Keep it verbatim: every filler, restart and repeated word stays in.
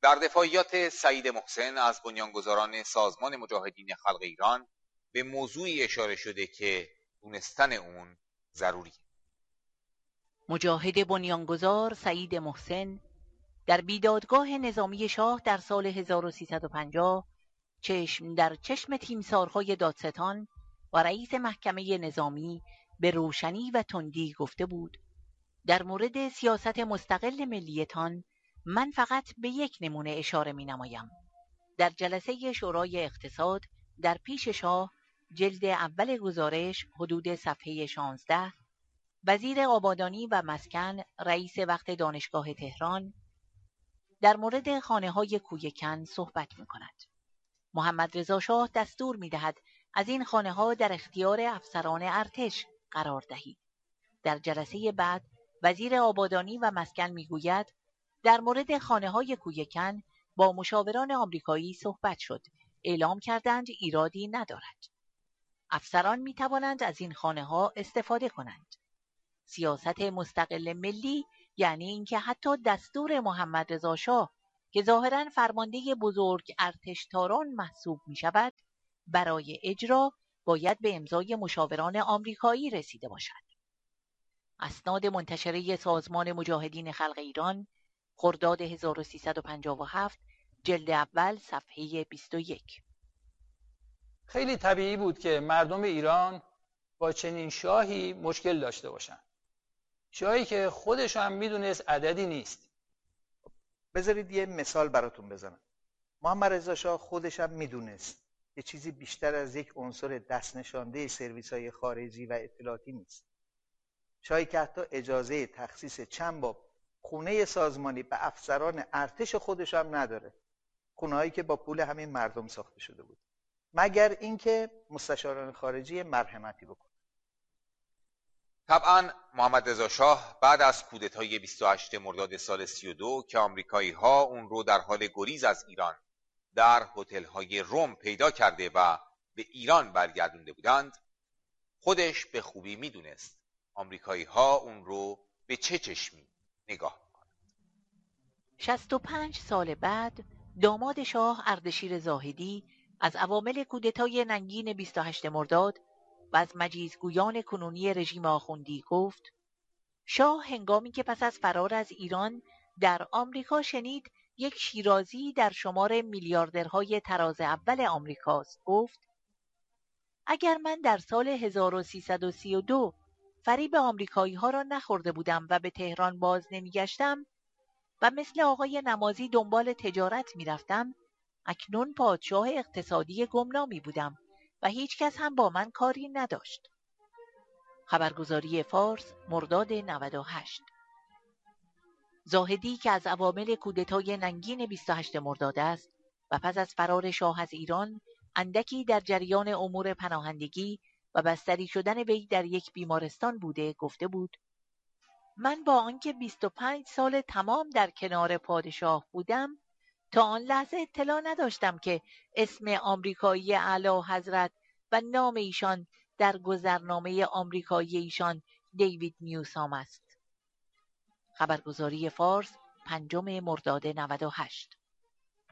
در دفاعیات سعید محسن از بنیانگذاران سازمان مجاهدین خلق ایران به موضوعی اشاره شده که دونستن اون ضروریه. مجاهد بنیانگذار سعید محسن در بیدادگاه نظامی شاه در سال هزار و سیصد و پنجاه چشم در چشم تیمسارهای دادستان و رئیس محکمه نظامی به روشنی و تندی گفته بود: در مورد سیاست مستقل ملیتان من فقط به یک نمونه اشاره می نمایم. در جلسه شورای اقتصاد در پیش شاه، جلد اول گزارش، حدود صفحه شانزده، وزیر آبادانی و مسکن رئیس وقت دانشگاه تهران در مورد خانه‌های کویکن صحبت می کند. محمد رضا شاه دستور می دهد از این خانه‌ها در اختیار افسران ارتش قرار دهید. در جلسه بعد وزیر آبادانی و مسکن می گوید در مورد خانه‌های کویکن با مشاوران آمریکایی صحبت شد. اعلام کردند ایرادی ندارد. افسران می توانند از این خانه‌ها استفاده کنند. سیاست مستقل ملی یعنی اینکه حتی دستور محمد رضا شاه که ظاهراً فرمانده بزرگ ارتشتاران محسوب می شود، برای اجرا باید به امضای مشاوران آمریکایی رسیده باشد. اسناد منتشره سازمان مجاهدین خلق ایران، خرداد هزار و سیصد و پنجاه و هفت، جلد اول، صفحه بیست و یک. خیلی طبیعی بود که مردم ایران با چنین شاهی مشکل داشته باشند. شاهی که خودش هم میدونست عددی نیست. بذارید یه مثال براتون بزنم. محمد رضا شاه خودش هم میدونست یه چیزی بیشتر از یک عنصر دست نشانده سرویس‌های خارجی و اطلاعاتی نیست. شاهی که حتی اجازه تخصیص چند باب خونه سازمانی به افسران ارتش خودش هم نداره. خونه‌هایی که با پول همین مردم ساخته شده بود. مگر اینکه مستشاران خارجی مرحمتی بکنه. طبعا محمد رضا شاه بعد از کودتای بیست و هشتم مرداد سال سی و دو که آمریکایی‌ها اون رو در حال گریز از ایران در هتل‌های روم پیدا کرده و به ایران برگردونده بودند، خودش به خوبی میدونست آمریکایی‌ها اون رو به چه چشمی نگاه می‌کنند. شصت و پنج سال بعد داماد شاه اردشیر زاهدی از عوامل کودتای ننگین بیست و هشتم مرداد و از مجیزگویان کنونی رژیم آخوندی گفت: شاه هنگامی که پس از فرار از ایران در آمریکا شنید یک شیرازی در شمار میلیاردرهای تراز اول آمریکاست، گفت: اگر من در سال هزار و سیصد و سی و دو فریب آمریکایی ها را نخورده بودم و به تهران باز نمی گشتم و مثل آقای نمازی دنبال تجارت می رفتم، اکنون پادشاه اقتصادی گمنامی بودم و هیچ کس هم با من کاری نداشت. خبرگزاری فارس، مرداد نود و هشت. زاهدی که از عوامل کودتای ننگین بیست و هشتم مرداد است و پس از فرار شاه از ایران اندکی در جریان امور پناهندگی و بستری شدن وی در یک بیمارستان بوده، گفته بود: من با آنکه بیست و پنج سال تمام در کنار پادشاه بودم، تا آن لحظه اطلاع نداشتم که اسم آمریکایی اعلی حضرت و نام ایشان در گذرنامه آمریکایی ایشان دیوید نیوسام است. خبرگزاری فارس، پنجم مرداد نود و هشت.